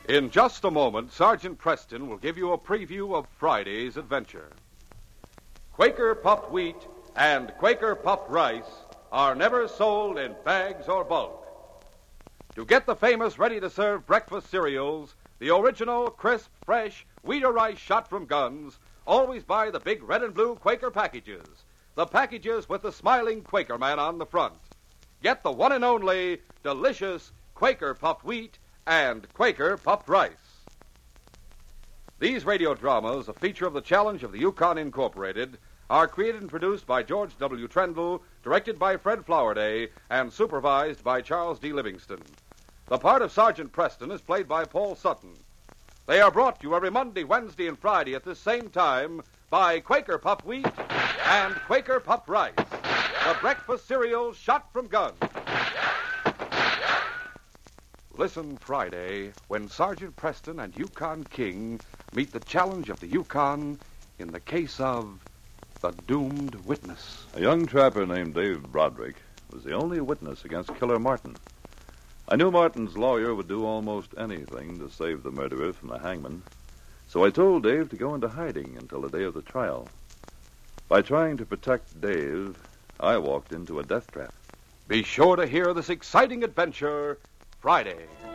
In just a moment, Sergeant Preston will give you a preview of Friday's adventure. Quaker puffed wheat and Quaker puffed rice are never sold in bags or bulk. To get the famous ready-to-serve breakfast cereals, the original, crisp, fresh wheat or rice shot from guns, always buy the big red and blue Quaker packages, the packages with the smiling Quaker man on the front. Get the one and only delicious Quaker puffed wheat and Quaker puffed rice. These radio dramas, a feature of the Challenge of the Yukon Incorporated, are created and produced by George W. Trendle, directed by Fred Flowerday, and supervised by Charles D. Livingston. The part of Sergeant Preston is played by Paul Sutton. They are brought to you every Monday, Wednesday, and Friday at this same time by Quaker puffed wheat and Quaker puffed rice, the breakfast cereal shot from guns. Listen Friday when Sergeant Preston and Yukon King meet the challenge of the Yukon in the case of the doomed witness. A young trapper named Dave Broderick was the only witness against Killer Martin. I knew Martin's lawyer would do almost anything to save the murderer from the hangman, so I told Dave to go into hiding until the day of the trial. By trying to protect Dave, I walked into a death trap. Be sure to hear this exciting adventure Friday.